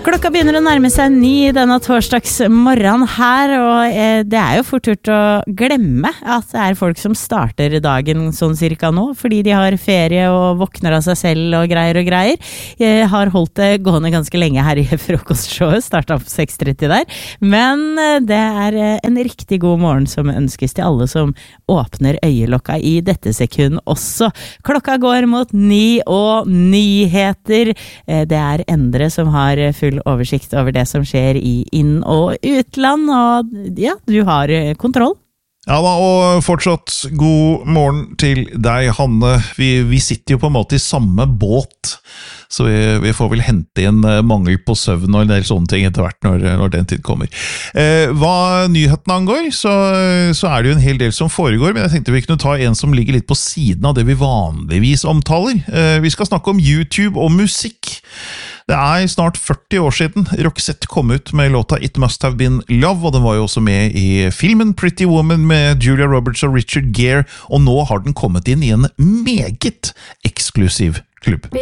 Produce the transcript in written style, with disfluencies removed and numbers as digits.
Klokka begynner å nærme seg 9 denne torsdagsmorgenen her, og det jo fort gjort å glemme at det folk som starter dagen sånn cirka nå, fordi de har ferie og våkner av seg selv og greier. Jeg har holdt det gående ganske lenge her i frokostshowet, startet opp 6:30 der, men det en riktig god morgen som ønskes til alle som åpner øyelokka i dette sekund også. Klokka går mot 9, og nyheter, det Endre som har full oversikt over det som skjer i inn- og utland, og ja, du har kontroll. Ja da, og fortsatt god morgen til deg, Hanne. Vi sitter jo på en måte i samme båt, så vi får vel hente inn mangel på søvn og en del sånne ting etter hvert når den tid kommer. Hva nyhetene angår, så det jo en hel del som foregår, men jeg tenkte vi kunne ta en som ligger litt på siden av det vi vanligvis omtaler. Vi skal snakke om YouTube og musikk. Det snart 40 år siden Roxette kom ut med låta It Must Have Been Love, og den var jo også med i filmen Pretty Woman med Julia Roberts og Richard Gere, og nå har den kommet inn i en meget eksklusiv klubb.